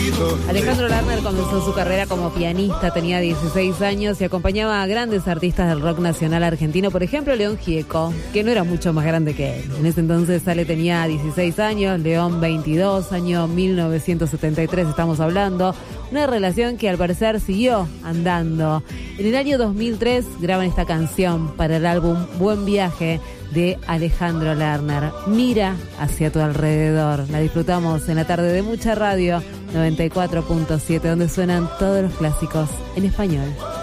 Alejandro Lerner comenzó su carrera como pianista, tenía 16 años y acompañaba a grandes artistas del rock nacional argentino, por ejemplo León Gieco, que no era mucho más grande que él. En ese entonces Ale tenía 16 años, León 22, año 1973 estamos hablando. Una relación que al parecer siguió andando. En el año 2003 graban esta canción para el álbum Buen Viaje de Alejandro Lerner. Mira hacia tu alrededor. La disfrutamos en la tarde de Mucha Radio 94.7, donde suenan todos los clásicos en español.